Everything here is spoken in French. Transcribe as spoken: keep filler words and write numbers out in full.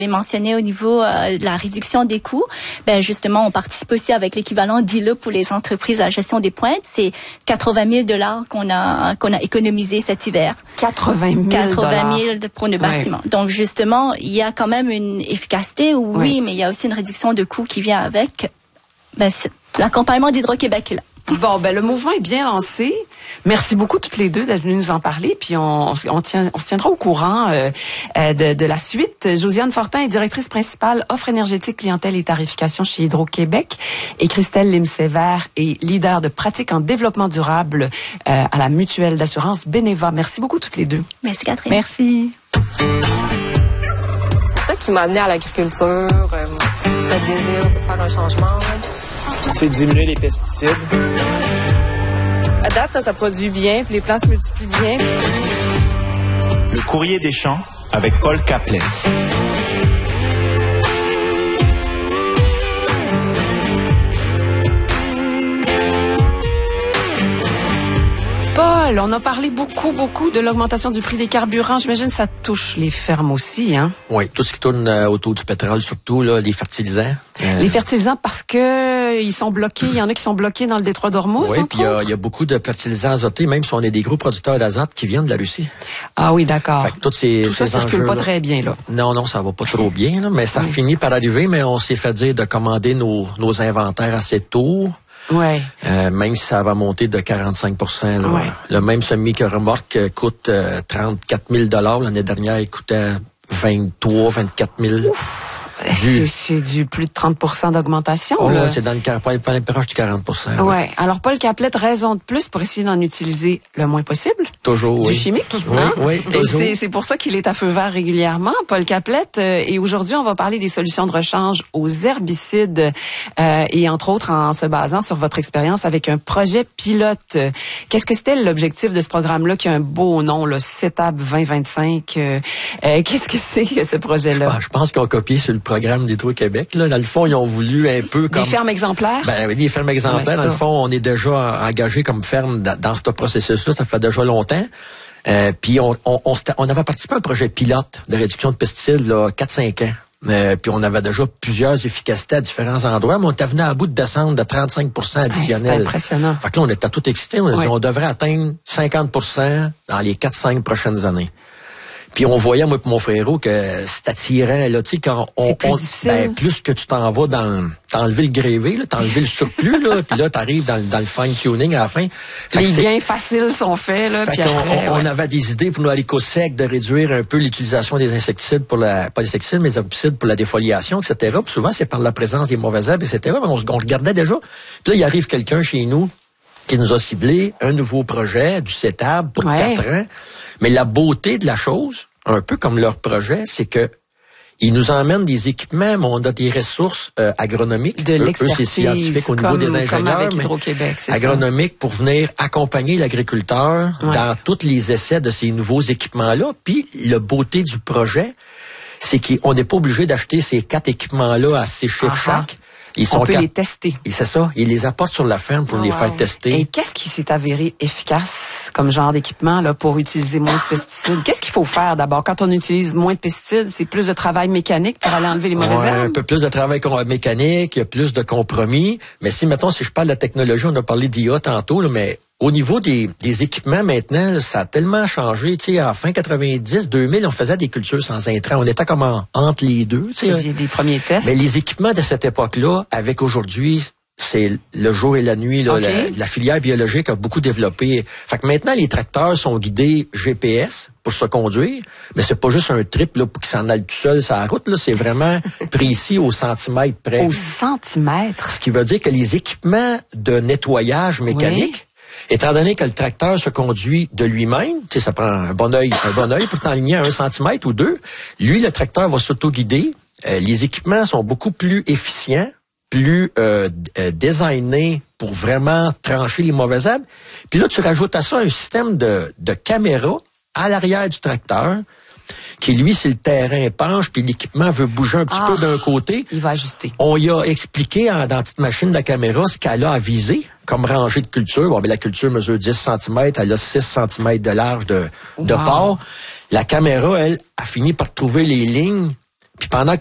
J'ai mentionné au niveau euh, de la réduction des coûts. Ben justement, on participe aussi avec l'équivalent d'I L A pour les entreprises à gestion des pointes. C'est quatre-vingt mille dollars qu'on a qu'on a économisé cet hiver. quatre-vingt mille quatre-vingt mille pour nos bâtiments. Ouais. Donc justement, il y a quand même une efficacité, oui, oui, mais il y a aussi une réduction de coûts qui vient avec. Ben, l'accompagnement d'Hydro-Québec est là. Bon, ben le mouvement est bien lancé. Merci beaucoup toutes les deux d'être venues nous en parler. Puis on, on, tient, on se tiendra au courant euh, de, de la suite. Josiane Fortin est directrice principale offre énergétique, clientèle et tarification chez Hydro-Québec. Et Christelle Lim-Sévère est leader de pratique en développement durable euh, à la mutuelle d'assurance Beneva. Merci beaucoup toutes les deux. Merci Catherine. Merci. C'est ça qui m'a amené à l'agriculture, euh, ce désir de faire un changement. C'est diminuer les pesticides. À date, ça produit bien, puis les plants se multiplient bien. Le courrier des champs avec Paul Caplet. Paul, on a parlé beaucoup, beaucoup de l'augmentation du prix des carburants. J'imagine que ça touche les fermes aussi, hein? Oui, tout ce qui tourne euh, autour du pétrole, surtout là, les fertilisants. Euh... Les fertilisants parce que ils sont bloqués. Il y en a qui sont bloqués dans le détroit d'Ormuz. Oui, puis il y, y a beaucoup de fertilisants azotés, même si on est des gros producteurs d'azote qui viennent de la Russie. Ah oui, d'accord. Fait que toutes ces, tout ça ces circule pas très bien là. Non, non, ça va pas trop bien, là, mais ça oui. finit par arriver. Mais on s'est fait dire de commander nos, nos inventaires assez tôt. Ouais. Euh, même si ça va monter de quarante-cinq pour cent. Là. Ouais. Le même semi-remorque coûte euh, trente-quatre mille dollars. L'année dernière, il coûtait vingt-trois, vingt-quatre mille. Ouf! C'est, c'est du plus de trente pour cent d'augmentation. Oh, là. C'est dans le proche du quarante pour cent. Ouais. ouais. Alors, Paul Caplet, raison de plus pour essayer d'en utiliser le moins possible. Toujours, du oui. chimique. Oui, hein? oui, toujours. Et c'est, c'est pour ça qu'il est à feu vert régulièrement, Paul Caplet. Euh, et aujourd'hui, on va parler des solutions de rechange aux herbicides euh, et entre autres en se basant sur votre expérience avec un projet pilote. Qu'est-ce que c'était l'objectif de ce programme-là qui a un beau nom, le CETAB vingt vingt-cinq? Euh, euh, qu'est-ce que c'est que ce projet-là? Je pense, je pense qu'ils ont copié sur le programme d'Hydro-Québec. Là, dans le fond, ils ont voulu un peu comme... Des fermes exemplaires? Ben oui, des fermes exemplaires. Ouais, dans le fond, on est déjà engagé comme ferme dans, dans ce processus-là. Ça fait déjà longtemps. Euh, puis on, on, on, on avait participé à un projet pilote de réduction de pesticides là, quatre cinq ans. Euh, puis on avait déjà plusieurs efficacités à différents endroits, mais on était venu à bout de descendre de trente-cinq pour cent additionnel. C'est impressionnant. Fait que là, on était tout excités. On a dit, on devrait atteindre cinquante pour cent dans les quatre cinq prochaines années. Puis on voyait, moi et mon frérot, que c'est attirant, là, tu sais, quand on... C'est plus on, difficile. Ben, plus que tu t'en vas dans... T'as enlevé le grévé, là, t'as enlevé le surplus, là, puis là, t'arrives dans, dans le fine-tuning à la fin. Fait les gains faciles sont faits, là, puis après... On, ouais. on avait des idées pour nous aller qu'au sec de réduire un peu l'utilisation des insecticides pour la... Pas les insecticides, mais les herbicides pour la défoliation, et cetera. Puis souvent, c'est par la présence des mauvaises herbes, et cetera. Mais on, on regardait déjà. Puis là, il arrive quelqu'un chez nous qui nous a ciblé un nouveau projet du CETAB pour ouais. quatre ans. Mais la beauté de la chose, un peu comme leur projet, c'est que ils nous emmènent des équipements, mais on a des ressources euh, agronomiques. De l'expertise. Eux, c'est scientifique au niveau comme, des ingénieurs, comme avec mais Hydro-Québec, c'est agronomiques pour venir accompagner l'agriculteur ouais. dans tous les essais de ces nouveaux équipements-là. Puis, la beauté du projet, c'est qu'on n'est pas obligé d'acheter ces quatre équipements-là à six chiffres uh-huh. chaque. Ils on sont peut cap- les tester. Et c'est ça. Ils les apportent sur la ferme pour oh, les wow. faire tester. Et qu'est-ce qui s'est avéré efficace comme genre d'équipement là pour utiliser moins de pesticides? Qu'est-ce qu'il faut faire d'abord? Quand on utilise moins de pesticides, c'est plus de travail mécanique pour aller enlever les mauvaises ouais, herbes? Un peu plus de travail mécanique, il y a plus de compromis. Mais si, mettons, si je parle de la technologie, on a parlé d'I A tantôt, là, mais au niveau des, des équipements, maintenant, là, ça a tellement changé. Tu sais, en fin quatre-vingt-dix, deux mille, on faisait des cultures sans intrants. On était comme en, entre les deux. Tu sais. Il y a des premiers tests. Mais les équipements de cette époque-là, avec aujourd'hui, c'est le jour et la nuit. Là, okay. la, la filière biologique a beaucoup développé. Fait que maintenant, les tracteurs sont guidés G P S pour se conduire, mais c'est pas juste un trip là, pour qu'ils s'en aillent tout seul sur la route. Là, c'est vraiment précis au centimètre près. Au centimètre? Ce qui veut dire que les équipements de nettoyage mécanique, oui. Étant donné que le tracteur se conduit de lui-même, tu sais, ça prend un bon œil, un bon œil pour t'enligner à un centimètre ou deux. Lui, le tracteur va s'auto-guider. Euh, les équipements sont beaucoup plus efficients, plus euh, euh, designés pour vraiment trancher les mauvaises herbes. Puis là, tu rajoutes à ça un système de, de caméra à l'arrière du tracteur qui, lui, si le terrain penche puis l'équipement veut bouger un petit ah, peu d'un côté, il va ajuster. On y a expliqué en, dans la petite machine de la caméra ce qu'elle a à viser comme rangée de culture. Bon, ben, la culture mesure dix centimètres, elle a six centimètres de large de, de wow. port. La caméra, elle, a fini par trouver les lignes Puis pendant